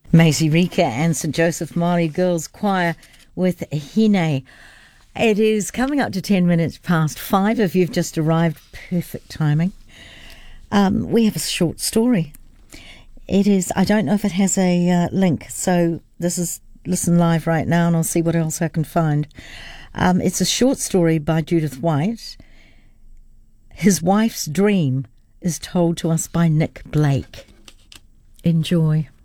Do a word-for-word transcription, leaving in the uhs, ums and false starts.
Maisie Rika and Saint Joseph Māori Girls Choir with Hine. It is coming up to ten minutes past five. If you've just arrived, perfect timing. Um, we have a short story. It is, I don't know if it has a uh, link, so this is listen live right now and I'll see what else I can find. Um, it's a short story by Judith White. His Wife's Dream is told to us by Nick Blake. Enjoy.